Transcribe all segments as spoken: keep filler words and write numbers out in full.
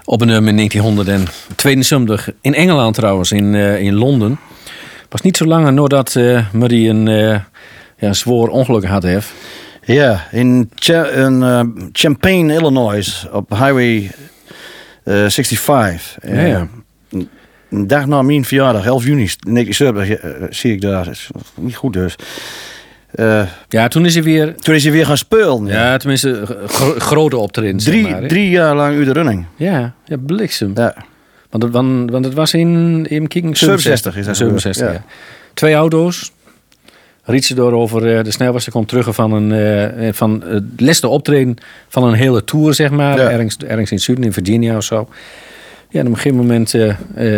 Opgenomen in negentienhonderdtweeënzeventig in Engeland trouwens, in, uh, in Londen. Was niet zo lang nadat uh, Muddy een uh, ja, zwaar ongeluk had heeft. Ja, in, Cha- in uh, Champaign, Illinois, op Highway uh, zesenzestig. Ja, ja. Uh, een dag na mijn verjaardag, elf juni negentienzeventig, uh, zie ik daar. Dat is niet goed dus. Uh, ja, toen is hij weer... Toen is hij weer gaan spelen. Ja, ja tenminste, gro- grote optredens. Drie, zeg maar, drie jaar lang uit de running. Ja, ja bliksem. Ja. Want, het, want, want het was in, in King zevenenzestig is dat zevenenzestig, ja. ja. Twee auto's. Riet ze door over uh, de snelweg. Ze komt terug van een uh, van het laatste optreden van een hele tour, zeg maar. Ja. Ergens, ergens in het zuiden, in Virginia of zo. Ja, en op een gegeven moment... Uh, uh,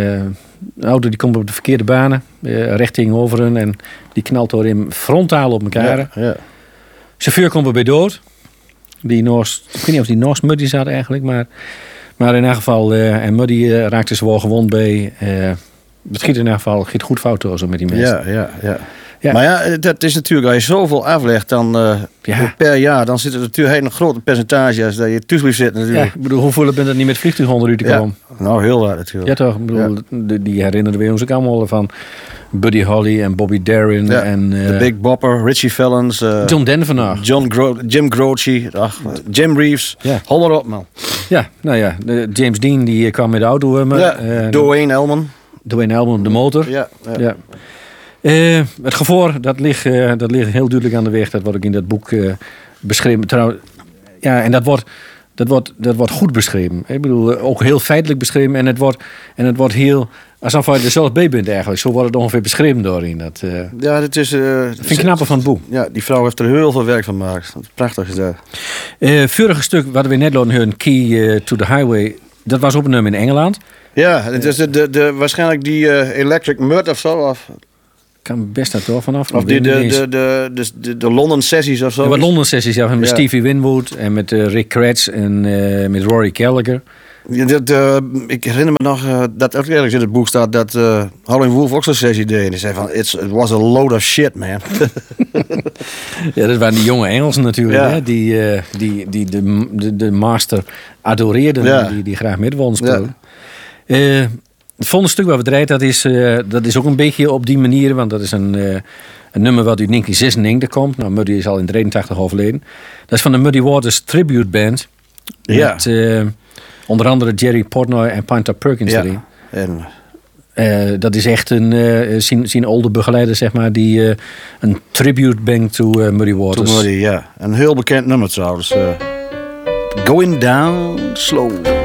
de auto die komt op de verkeerde banen. Uh, richting over hun. En die knalt door hem frontaal op elkaar. Ja, ja. Chauffeur komt erbij dood. Die Noors, ik weet niet of die Noors Muddy zat eigenlijk. Maar, maar in elk geval... Uh, en Muddy uh, raakte zwaar gewond bij... Uh, het giet in elk geval giet goed fout zo met die mensen. Ja, ja, ja. Ja. Maar ja, dat is natuurlijk, als je zoveel aflegt dan, uh, Ja. per jaar, dan zit er natuurlijk een grote percentage als dat je thuis blijft zitten Ja, natuurlijk. ik bedoel, hoeveel ben dat niet met vliegtuig onderuit te Ja. komen? Nou, heel waar natuurlijk. Ja, toch? Ik bedoel, die, die herinneren we ons ook allemaal van Buddy Holly en Bobby Darin Ja, en uh, de Big Bopper, Richie Valens, uh, John Denver nog. John Gro- Jim Croce, ach, Jim Reeves. Ja. Hol maar op, man. Ja, nou ja, de James Dean die kwam met de auto. Uh, Ja, uh, Dwayne Elman. Dwayne Elman, de motor. Ja, ja. Ja. Uh, het gevoor, dat ligt, uh, dat ligt heel duidelijk aan de weg. Dat wordt ook in dat boek uh, beschreven. Trouw, ja, en dat wordt, dat, wordt, dat wordt goed beschreven. Ik bedoel, uh, ook heel feitelijk beschreven. En het wordt, en het wordt heel... alsof je er zelf bij bent eigenlijk. Zo wordt het ongeveer beschreven doorheen. Dat, uh, Ja, dat is... Uh, dat vind ik knapper van het boek. Ja, die vrouw heeft er heel veel werk van gemaakt. Prachtig is dat. Uh, vorige stuk, wat we net laten horen, Key uh, to the Highway... dat was opgenomen in Engeland. Ja, het is de, de, de, waarschijnlijk die uh, Electric Mud of zo. Of, Ik kan best daar toch vanaf. of die, de, de, de, de, de, de London sessies of zo. Ja, wat Londen sessies, ja, met Ja. Stevie Winwood en met uh, Rick Kretz en uh, met Rory Gallagher. Ja, dat, uh, ik herinner me nog uh, dat ook ergens in het boek staat dat uh, Howlin' Wolf ook zo'n sessie deed. En die zei van, It's, it was a load of shit, man. Ja, dat waren die jonge Engelsen natuurlijk, Ja. hè, die, uh, die, die de, de, de master adoreerden Ja. en die, die graag met wilden spelen. Ja. Uh, het volgende stuk wat we draaien, dat is, uh, dat is ook een beetje op die manier, want dat is een, uh, een nummer wat uit negentien zesennegentig komt. Nou, Muddy is al in drieëntachtig overleden. Dat is van de Muddy Waters Tribute Band. Ja. Met uh, onder andere Jerry Portnoy en Pinter Perkins Ja. erin. En, Uh, dat is echt een uh, zijn, zijn oude begeleider, zeg maar, die uh, een tribute brengt to uh, Muddy Waters. toen Muddy, ja. Een heel bekend nummer trouwens. Uh, Going Down Slow.